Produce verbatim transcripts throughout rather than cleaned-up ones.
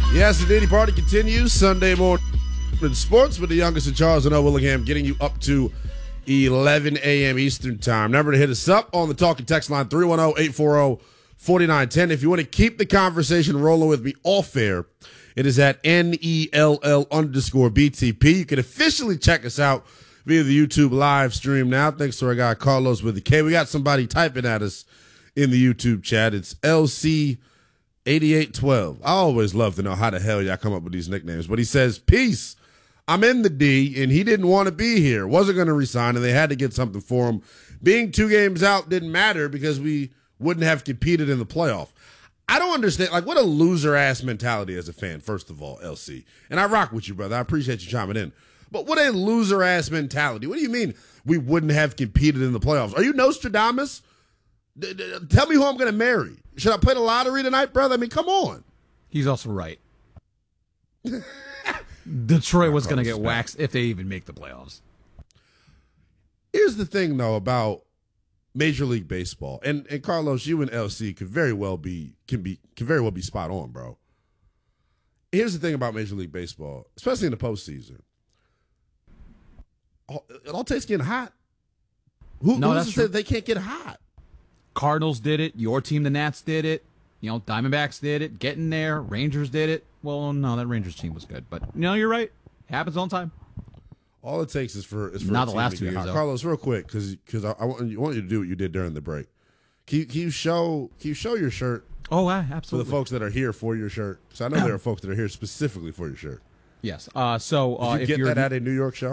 Yes, the Diddy Party continues Sunday morning in sports with the youngest in Charles and O. Willingham, getting you up to eleven a.m. Eastern time. Remember to hit us up on the talking text line three one zero, eight four zero, four nine one zero. If you want to keep the conversation rolling with me off air, it is at N E L L underscore B T P. You can officially check us out via the YouTube live stream now. Thanks to our guy Carlos with the K. We got somebody typing at us in the YouTube chat. It's L C eighty-eight twelve. I always love to know how the hell y'all come up with these nicknames. But he says, peace. I'm in the D, and he didn't want to be here. Wasn't going to resign, and they had to get something for him. Being two games out didn't matter because we wouldn't have competed in the playoff. I don't understand. Like, what a loser-ass mentality as a fan, first of all, L C. And I rock with you, brother. I appreciate you chiming in. But what a loser-ass mentality. What do you mean we wouldn't have competed in the playoffs? Are you Nostradamus? D- d- tell me who I'm going to marry. Should I play the lottery tonight, brother? I mean, come on. He's also right. Detroit was going to get waxed if they even make the playoffs. Here's the thing, though, about Major League Baseball, and and Carlos, you and L C could very well be can be can very well be spot on, bro. Here's the thing about Major League Baseball, especially in the postseason. It all takes getting hot. Who, no, who's that's to say they can't get hot? Cardinals did it. Your team, the Nats, did it. You know, Diamondbacks did it. Getting there. Rangers did it. Well, no, that Rangers team was good, but you know, you're right. It happens all the time. All it takes is for is for not a the team last to two get years. hot. Though. Carlos, real quick, because because I, I want you, I want you to do what you did during the break. Can you, can you show can you show your shirt? Oh, uh, For absolutely. the folks that are here for your shirt, so I know there are folks that are here specifically for your shirt. Yes. Uh, so uh, Did you if get you're, that at a New York show?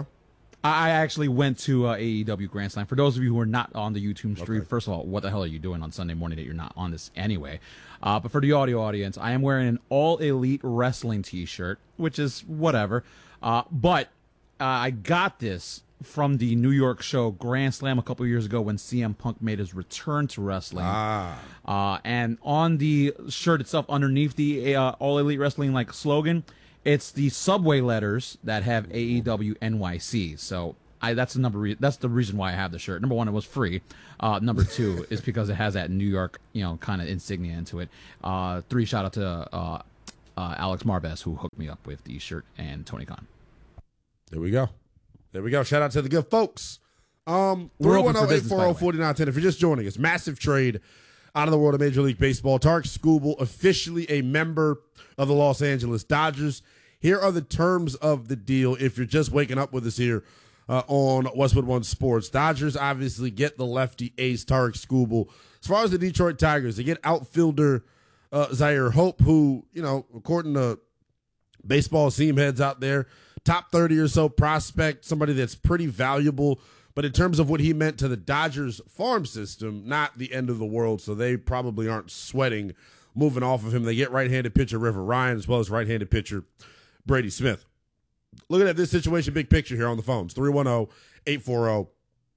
I actually went to uh, A E W Grand Slam. For those of you who are not on the YouTube stream, Okay. first of all, what the hell are you doing on Sunday morning that you're not on this anyway? Uh, but for the audio audience, I am wearing an All Elite Wrestling t-shirt, which is whatever. Uh, but uh, I got this from the New York show Grand Slam a couple years ago when C M Punk made his return to wrestling. Ah. Uh, and on the shirt itself, underneath the uh, All Elite Wrestling like slogan, it's the subway letters that have A E W N Y C. So I that's the number. Re- that's the reason why I have the shirt. Number one, it was free. Uh, number two is because it has that New York, you know, kind of insignia into it. Uh, three, shout out to uh, uh, Alex Marvez who hooked me up with the shirt, and Tony Khan. There we go. There we go. Shout out to the good folks. Um, We're three one open for zero, eight business, four by zero, the way. four nine one zero. If you're just joining us, massive trade out of the world of Major League Baseball. Tarek Skubal, officially a member of the Los Angeles Dodgers. Here are the terms of the deal if you're just waking up with us here uh, on Westwood One Sports. Dodgers obviously get the lefty ace, Tarek Skubal. As far as the Detroit Tigers, they get outfielder uh, Zaire Hope, who, you know, according to baseball seam heads out there, top thirty or so prospect, somebody that's pretty valuable. But in terms of what he meant to the Dodgers farm system, not the end of the world, so they probably aren't sweating moving off of him. They get right-handed pitcher River Ryan as well as right-handed pitcher Brady Smith. Looking at this situation, big picture here on the phones, three one zero, eight four zero,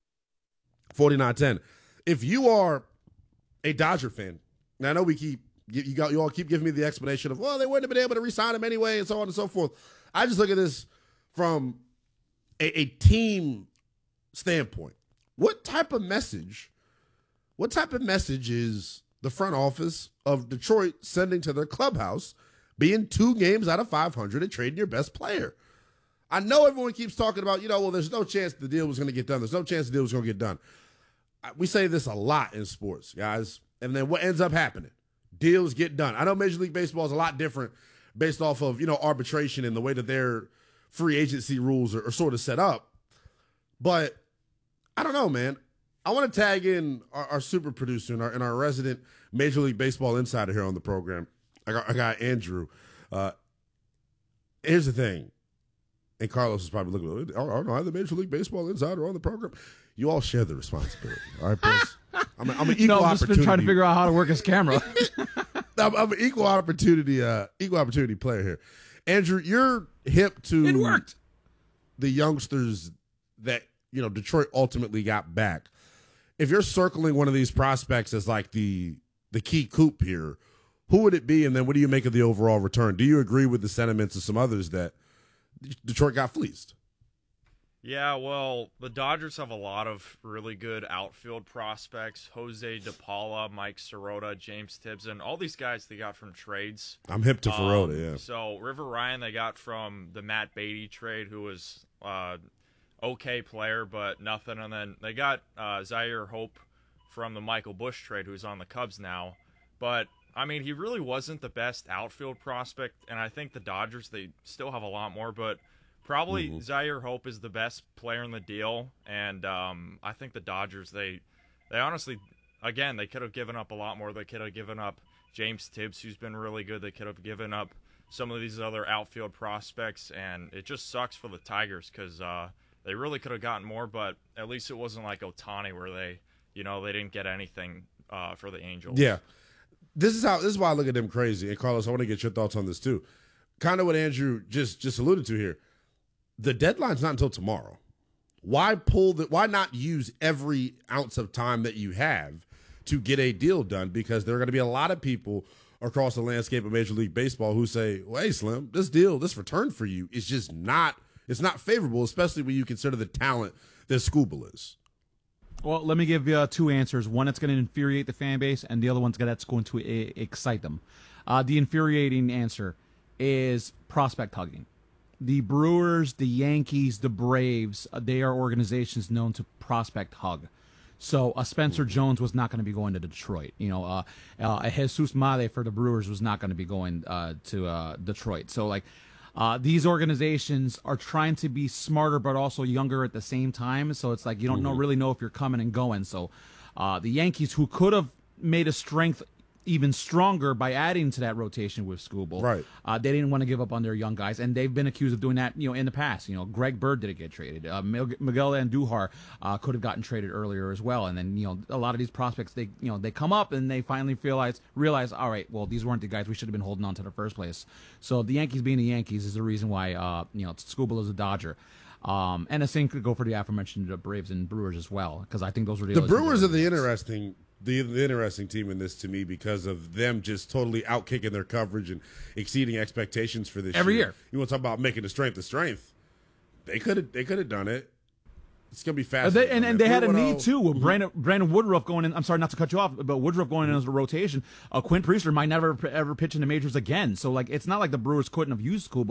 four nine one zero. If you are a Dodger fan, now I know we keep, you got you all keep giving me the explanation of, well, they wouldn't have been able to re-sign him anyway and so on and so forth. I just look at this from a, a team standpoint. What type of message, what type of message is the front office of Detroit sending to their clubhouse being two games out of five hundred and trading your best player? I know everyone keeps talking about, you know, well, there's no chance the deal was going to get done. There's no chance the deal was going to get done. We say this a lot in sports, guys. And then what ends up happening? Deals get done. I know Major League Baseball is a lot different based off of, you know, arbitration and the way that their free agency rules are, are sort of set up. But I don't know, man. I want to tag in our, our super producer and our, and our resident Major League Baseball insider here on the program. I got, I got Andrew. Uh, here's the thing. And Carlos is probably looking, I don't know, I have the Major League Baseball insider on the program. You all share the responsibility. All right, boys? I'm, a, I'm an equal No, I've just opportunity. been trying to figure out how to work his camera. I'm, I'm an equal opportunity, uh, equal opportunity player here. Andrew, you're hip to It worked. the youngsters that, you know, Detroit ultimately got back. If you're circling one of these prospects as like the the key coup here, who would it be? And then what do you make of the overall return? Do you agree with the sentiments of some others that Detroit got fleeced? Yeah, well, the Dodgers have a lot of really good outfield prospects. Jose DePaula, Mike Sirota, James Tibbs, and all these guys they got from trades. I'm hip to Ferrota, Um, yeah. So River Ryan they got from the Matt Beatty trade, who was uh, okay player, but nothing. And then they got uh, Zaire Hope from the Michael Bush trade, who's on the Cubs now. But I mean, he really wasn't the best outfield prospect, and I think the Dodgers they still have a lot more, but probably Mm-hmm. Zaire Hope is the best player in the deal, and um, I think the Dodgers they they honestly again they could have given up a lot more. They could have given up James Tibbs, who's been really good. They could have given up some of these other outfield prospects, and it just sucks for the Tigers because uh, they really could have gotten more. But at least it wasn't like Ohtani where they you know they didn't get anything uh, for the Angels. Yeah. This is how this is why I look at them crazy. And Carlos, I want to get your thoughts on this too. Kind of what Andrew just just alluded to here. The deadline's not until tomorrow. Why pull the why not use every ounce of time that you have to get a deal done? Because there are going to be a lot of people across the landscape of Major League Baseball who say, well, hey, Slim, this deal, this return for you is just not it's not favorable, especially when you consider the talent that Skubal is. Well, let me give you uh, two answers. One that's going to infuriate the fan base, and the other one that's going to uh, excite them. Uh, the infuriating answer is prospect hugging. The Brewers, the Yankees, the Braves, uh, they are organizations known to prospect hug. So uh, Spencer Jones was not going to be going to Detroit. You know, uh, uh, Jesus Made for the Brewers was not going to be going uh, to uh, Detroit. So, like, uh, these organizations are trying to be smarter but also younger at the same time. So it's like you don't know really know if you're coming and going. So uh, the Yankees, who could have made a strength even stronger by adding to that rotation with Skubal. Right. Uh, they didn't want to give up on their young guys, and they've been accused of doing that, you know, in the past. You know, Greg Bird didn't get traded. Uh, Miguel Andujar uh, could have gotten traded earlier as well. And then, you know, a lot of these prospects, they, you know, they come up and they finally realize, realize, all right, well, these weren't the guys we should have been holding on to in the first place. So the Yankees being the Yankees is the reason why, uh, you know, Skubal is a Dodger. Um, and the same could go for the aforementioned uh, Braves and Brewers as well, because I think those were the The other two Brewers are the organizations. interesting, the, the interesting team in this to me because of them just totally outkicking their coverage and exceeding expectations for this Every year. year. You want to talk about making the strength of strength? They could have, they could have done it. It's gonna be Uh, fast. they, and and they had a need too with Brandon, Brandon Woodruff going in. I'm sorry not to cut you off, but Woodruff going in as a rotation. Uh, Quinn Priester might never ever pitch in the majors again. So like it's not like the Brewers couldn't have used Skubal.